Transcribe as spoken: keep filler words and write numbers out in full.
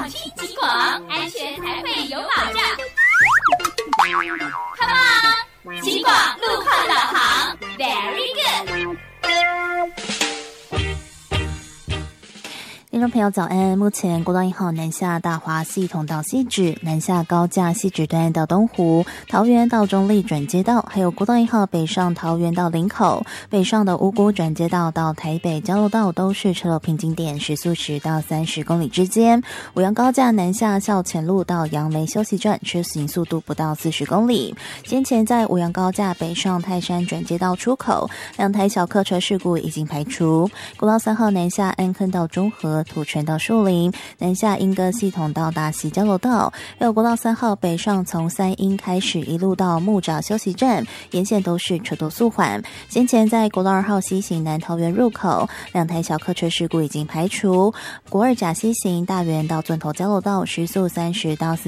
听警广，安全才会有保障。Come on， 警广路况导航 ，Very good。 听众朋友早安，目前国道一号南下大华系统到汐止，南下高架汐止段到东湖，桃园到中立转接道，还有国道一号北上桃园到林口，北上的五股转接道到台北交流道都是车流瓶颈点，时速十到三十公里之间。五杨高架南下校前路到杨梅休息站，车行速度不到四十公里。先前在五杨高架北上泰山转接道出口，两台小客车事故已经排除。国道三号南下安坑到中和，土城到树林，南下莺歌系统到大溪交流道，还有国道三号北上从三莺开始一路到木栅休息站，沿线都是车多速缓。先前在国道二号西行南桃园入口，两台小客车事故已经排除。国二甲西行大园到钻头交流道，时速三十到